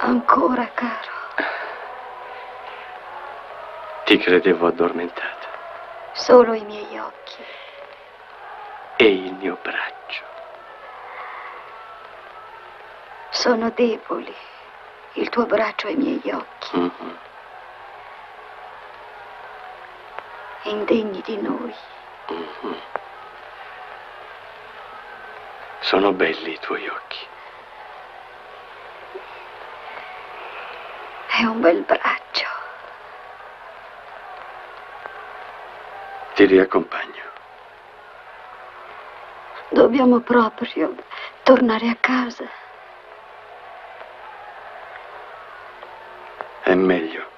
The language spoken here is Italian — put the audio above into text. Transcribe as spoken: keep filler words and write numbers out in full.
Ancora, caro. Ti credevo addormentata. Solo i miei occhi. E il mio braccio. Sono deboli. Il tuo braccio e i miei occhi. Mm-hmm. Indegni di noi. Mm-hmm. Sono belli i tuoi occhi. È un bel braccio. Ti riaccompagno. Dobbiamo proprio tornare a casa. È meglio.